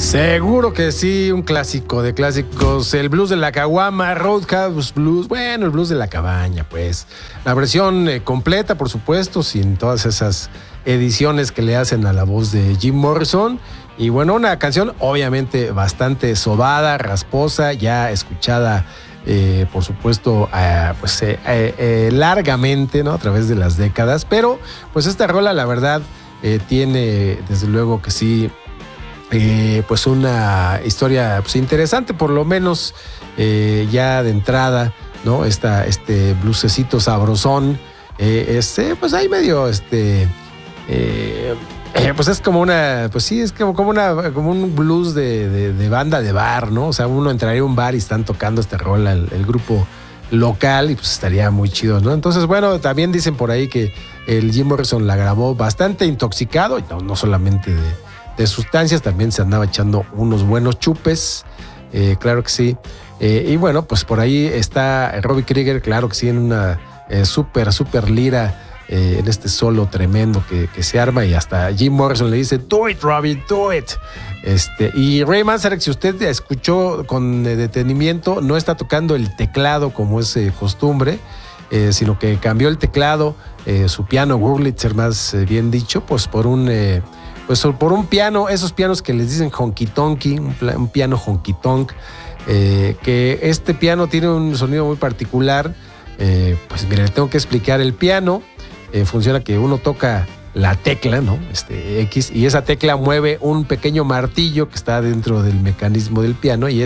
Seguro que sí, un clásico de clásicos. El blues de la caguama, Roadhouse Blues. Bueno, el blues de la cabaña, pues. La versión completa, por supuesto, sin todas esas ediciones que le hacen a la voz de Jim Morrison. Y bueno, una canción obviamente bastante sobada, rasposa, ya escuchada, por supuesto, largamente, ¿no? A través de las décadas. Pero, pues esta rola, la verdad, tiene, desde luego que sí, pues una historia pues interesante, por lo menos ya de entrada, ¿no? Este bluesecito sabrosón, pues ahí medio, pues es como una, pues sí, es como un blues de banda de bar, ¿no? O sea, uno entraría a un bar y están tocando esta rola, el grupo local, y pues estaría muy chido, ¿no? Entonces, bueno, también dicen por ahí que el Jim Morrison la grabó bastante intoxicado, y no solamente de sustancias, también se andaba echando unos buenos chupes, claro que sí. Y bueno, pues por ahí está Robbie Krieger, claro que sí, en una super lira, en este solo tremendo que se arma, y hasta Jim Morrison le dice, do it, Robbie, do it. Y Ray Manzarek, si usted escuchó con detenimiento, no está tocando el teclado como es costumbre, sino que cambió el teclado, su piano Wurlitzer, más bien dicho, pues por un piano, esos pianos que les dicen honky tonky, un piano honky tonk, que este piano tiene un sonido muy particular. Pues mire, le tengo que explicar. El piano funciona que uno toca la tecla, ¿no? X, y esa tecla mueve un pequeño martillo que está dentro del mecanismo del piano, y